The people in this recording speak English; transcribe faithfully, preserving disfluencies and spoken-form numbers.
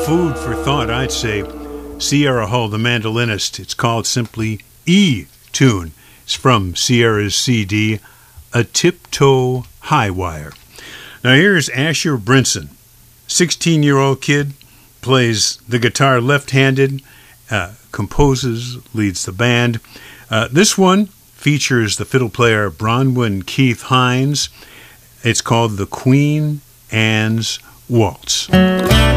food for thought, I'd say. Sierra Hull, the mandolinist. It's called simply E-Tune. It's from Sierra's C D, A Tiptoe High Wire. Now here's Asher Brinson, sixteen-year-old kid, plays the guitar left-handed, uh, composes, leads the band. Uh, this one features the fiddle player Bronwyn Keith Hines. It's called The Queen Anne's Waltz.